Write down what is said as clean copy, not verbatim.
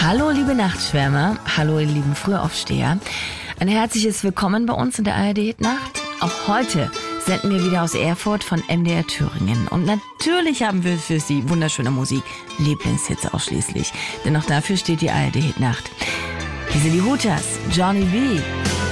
Hallo liebe Nachtschwärmer, hallo ihr lieben Frühaufsteher. Ein herzliches Willkommen bei uns in der ARD-Nacht. Auch heute senden wir wieder aus Erfurt von MDR Thüringen. Und natürlich haben wir für Sie wunderschöne Musik, Lieblingshits ausschließlich. Denn auch dafür steht die ARD-Nacht. Hier sind die Hooters, Johnny B.